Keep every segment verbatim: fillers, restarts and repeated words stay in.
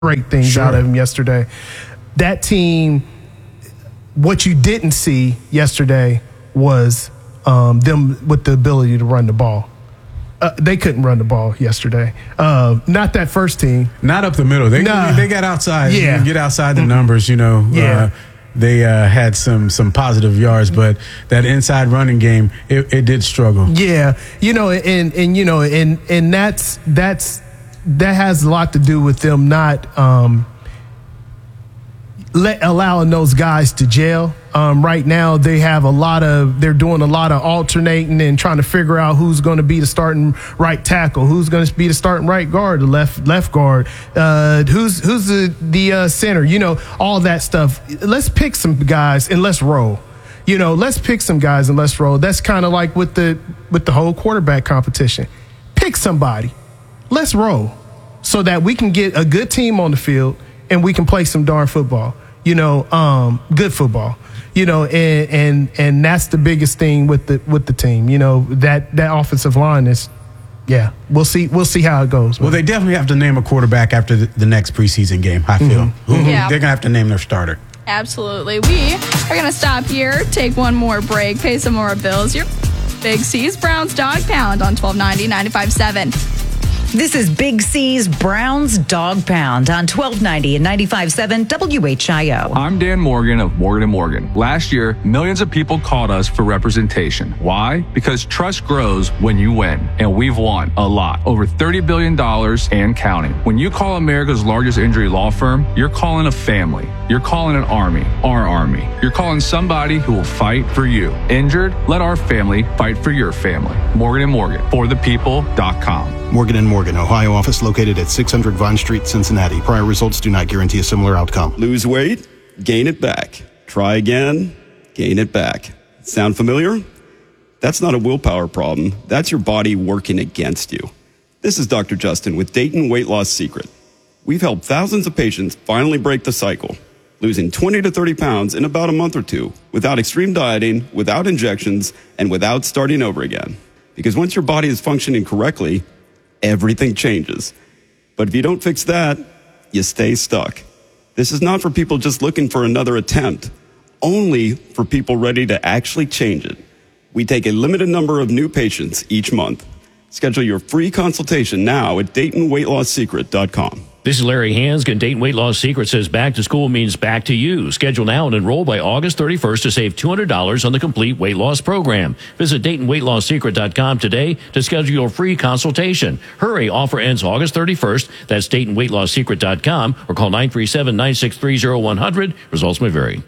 great things Sure. out of him yesterday. That team, what you didn't see yesterday was um, them with the ability to run the ball. Uh, they couldn't run the ball yesterday. Uh, not that first team. Not up the middle. They Nah. they got outside. Yeah. You get outside the numbers, you know. Yeah. Uh, they uh, had some some positive yards, but that inside running game, it, it did struggle. Yeah, you know, and and you know, and and that's that's that has a lot to do with them not um, let allowing those guys to jail. Um, right now, they have a lot of they're doing a lot of alternating and trying to figure out who's going to be the starting right tackle, who's going to be the starting right guard, the left left guard, uh, who's who's the the uh, center. You know, all that stuff. Let's pick some guys and let's roll. You know, let's pick some guys and let's roll. That's kind of like with the with the whole quarterback competition. Pick somebody. Let's roll so that we can get a good team on the field and we can play some darn football. You know, um, good football. You know, and and and that's the biggest thing with the with the team. You know, that that offensive line is, yeah. We'll see. We'll see how it goes. Well, they definitely have to name a quarterback after the, the next preseason game. I feel Mm-hmm. Who- Yeah. they're gonna have to name their starter. Absolutely. We are going to stop here, take one more break, pay some more bills. Your Big C's Browns Dog Pound on twelve ninety, ninety-five point seven. This is Big C's Browns Dog Pound on twelve ninety and ninety-five point seven W H I O. I'm Dan Morgan of Morgan and Morgan. Last year, millions of people called us for representation. Why? Because trust grows when you win, and we've won a lot. Over thirty billion dollars and counting. When you call America's largest injury law firm, you're calling a family. You're calling an army, our army. You're calling somebody who will fight for you. Injured? Let our family fight for your family. Morgan and Morgan, for the people dot com. Morgan and Morgan, Ohio office located at six hundred Vine Street, Cincinnati. Prior results do not guarantee a similar outcome. Lose weight, gain it back. Try again, gain it back. Sound familiar? That's not a willpower problem. That's your body working against you. This is Doctor Justin with Dayton Weight Loss Secret. We've helped thousands of patients finally break the cycle, losing twenty to thirty pounds in about a month or two, without extreme dieting, without injections, and without starting over again. Because once your body is functioning correctly, everything changes. But if you don't fix that, you stay stuck. This is not for people just looking for another attempt, only for people ready to actually change it. We take a limited number of new patients each month. Schedule your free consultation now at Dayton Weight Loss Secret dot com. This is Larry Hansgen. Dayton Weight Loss Secret says back to school means back to you. Schedule now and enroll by August thirty-first to save two hundred dollars on the complete weight loss program. Visit Dayton Weight Loss Secret dot com today to schedule your free consultation. Hurry, offer ends August thirty-first. That's Dayton Weight Loss Secret dot com or call nine three seven, nine six three, zero one zero zero. Results may vary.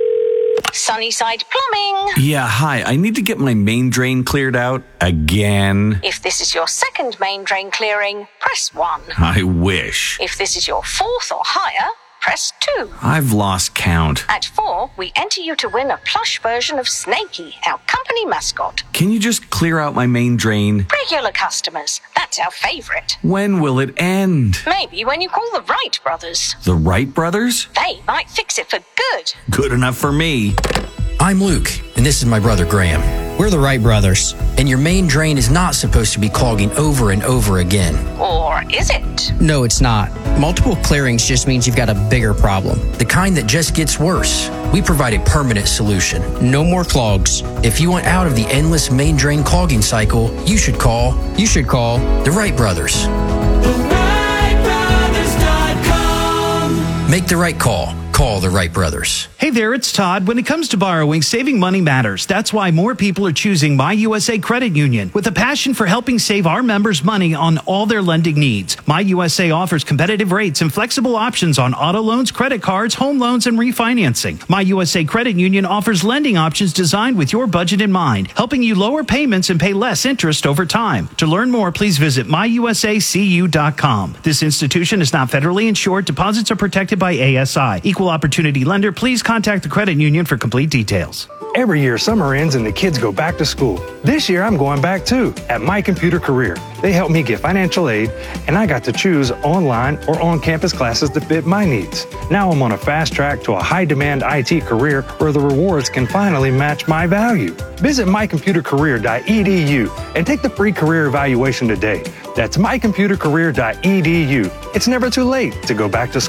Sunnyside Plumbing. Yeah, hi. I need to get my main drain cleared out again. If this is your second main drain clearing, press one. I wish. If this is your fourth or higher, press two. I've lost count. At four, we enter you to win a plush version of Snakey, our company mascot. Can you just clear out my main drain? Regular customers, that's our favorite. When will it end? Maybe when you call the Wright brothers. The Wright brothers? They might fix it for good. Good enough for me. I'm Luke, and this is my brother Graham. We're the Wright brothers, and your main drain is not supposed to be clogging over and over again. Or is it? No, it's not. Multiple clearings just means you've got a bigger problem, the kind that just gets worse. We provide a permanent solution. No more clogs. If you want out of the endless main drain clogging cycle, you should call, you should call the Wright brothers. the wright brothers dot com. Make the right call. Call the Wright brothers. Hey there, it's Todd. When it comes to borrowing, saving money matters. That's why more people are choosing My U S A Credit Union. With a passion for helping save our members money on all their lending needs, My U S A offers competitive rates and flexible options on auto loans, credit cards, home loans, and refinancing. My U S A Credit Union offers lending options designed with your budget in mind, helping you lower payments and pay less interest over time. To learn more, please visit my u s a c u dot com. This institution is not federally insured. Deposits are protected by A S I. Equal equal opportunity lender. Please contact the credit union for complete details. Every year, summer ends and the kids go back to school. This year, I'm going back too at My Computer Career. They helped me get financial aid, and I got to choose online or on-campus classes to fit my needs. Now I'm on a fast track to a high-demand I T career where the rewards can finally match my value. Visit my computer career dot e d u and take the free career evaluation today. That's my computer career dot e d u. It's never too late to go back to school.